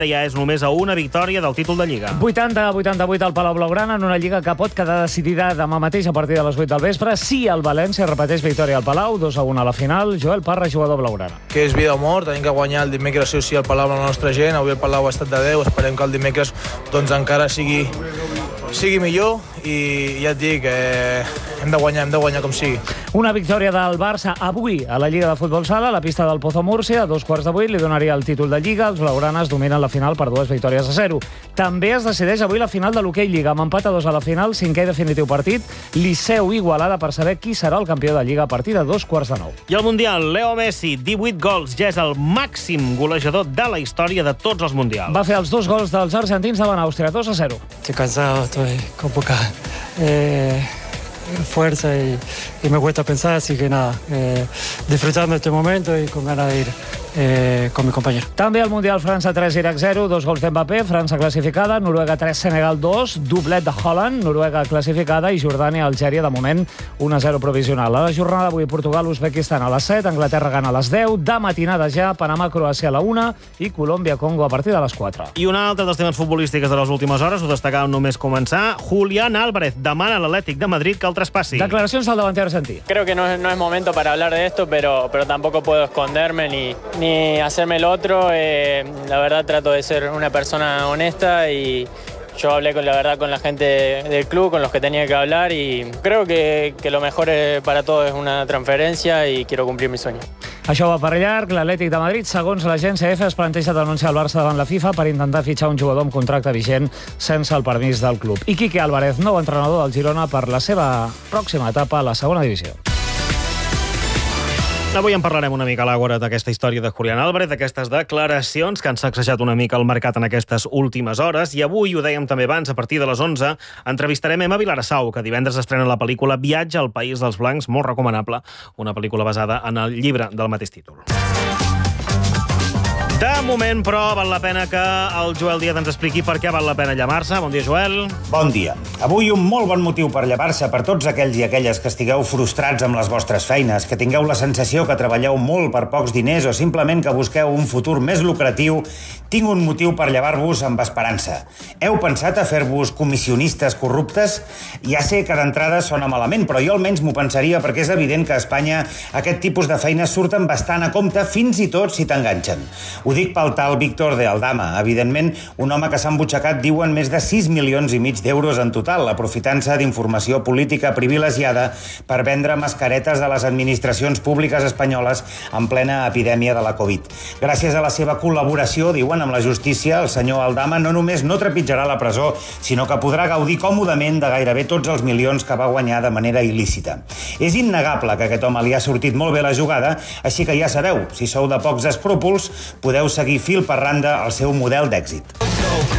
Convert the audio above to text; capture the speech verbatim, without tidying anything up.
ja és només a una victòria del títol de Lliga. vuitanta a vuitanta-vuit al Palau Blaugrana en una Lliga que pot quedar decidida demà mateix a partir de les vuit del vespre. Si el València repeteix victòria al Palau, dos a un a la final. Joel Parra, jugador blaugrana. Que és vida o mort, tenim que guanyar el dimecres sí o sí al Palau amb la nostra gent. Avui el Palau ha estat de deu, esperem que el dimecres doncs, encara sigui, sigui millor i ja et dic, eh, hem de guanyar, hem de guanyar com sigui. Una victòria del Barça avui a la Lliga de Futbol Sala, a la pista del Pozo Múrcia, a dos quarts de vuit, li donaria el títol de Lliga. Els blaugranes dominen la final per dues victòries a zero. També es decideix avui la final de l'hoquei Lliga, amb empat a dos a la final, cinquè i definitiu partit, Liceu Igualada per saber qui serà el campió de Lliga a partir de dos quarts de nou. I al Mundial, Leo Messi, divuit gols, ja és el màxim golejador de la història de tots els Mundials. Va fer els dos gols dels argentins davant Àustria, dos a zero. Estoy cansado, estoy con poca eh, fuerza y, y me cuesta pensar, así que nada, eh, disfrutando este momento y con ganas de ir eh, con mi compañero. També al Mundial, França tres, Iraq zero, dos gols d'Mbappé, França classificada, Noruega tres, Senegal dos, doblet de Holland, Noruega classificada i Jordània, Algèria, de moment, un a zero provisional. A la jornada d'avui, Portugal, Uzbekistan a les set, Anglaterra gana a les deu, de matinada ja, Panamà, Croàcia a la una i Colòmbia, Congo a partir de les quatre. I un altre dels temes futbolístics de les últimes hores, ho destacàvem només començar, Julián Álvarez demana a l'Atlètic de Madrid que el traspassi. Declaracions del davanter argentí. Creo que no es, no es momento para hablar de esto, pero, pero tampoco puedo esconderme ni, ni hacerme el otro. Eh, la verdad trato de ser una persona honesta y yo hablé con la verdad con la gente del club, con los que tenía que hablar y creo que, que lo mejor para todos es una transferencia y quiero cumplir mi sueño. Això va per llarg. L'Atlètic de Madrid, segons l'agència EFE, es planteja denunciar el Barça davant la FIFA per intentar fitxar un jugador amb contracte vigent sense el permís del club. I Quique Álvarez, nou entrenador del Girona per la seva pròxima etapa a la segona divisió. Avui en parlarem una mica a l'Àgora d'aquesta història de Julián Álvarez, d'aquestes declaracions que han sacsejat una mica el mercat en aquestes últimes hores, i avui, ho dèiem també abans, a partir de les onze, entrevistarem Emma Vilarassau, que divendres estrena la pel·lícula Viatge al País dels Blancs, molt recomanable, una pel·lícula basada en el llibre del mateix títol. De moment, però, val la pena que el Joel Díaz ens expliqui per què val la pena llevar-se. Bon dia, Joel. Bon dia. Avui un molt bon motiu per llevar-se per tots aquells i aquelles que estigueu frustrats amb les vostres feines, que tingueu la sensació que treballeu molt per pocs diners o simplement que busqueu un futur més lucratiu. Tinc un motiu per llevar-vos amb esperança. Heu pensat a fer-vos comissionistes corruptes? Ja sé que d'entrada sona malament, però jo almenys m'ho pensaria perquè és evident que a Espanya aquest tipus de feines surten bastant a compte, fins i tot si t'enganxen. Ho dic pel tal Víctor de Aldama, evidentment un home que s'ha embutxacat, diuen, més de sis milions i mig d'euros en total, aprofitant-se d'informació política privilegiada per vendre mascaretes de les administracions públiques espanyoles en plena epidèmia de la Covid. Gràcies a la seva col·laboració, diuen, amb la justícia, el senyor Aldama no només no trepitjarà la presó, sinó que podrà gaudir còmodament de gairebé tots els milions que va guanyar de manera il·lícita. És innegable que aquest home li ha sortit molt bé la jugada, així que ja sabeu, si sou de pocs escrúpols, podeu seguir fil per randa el seu model d'èxit.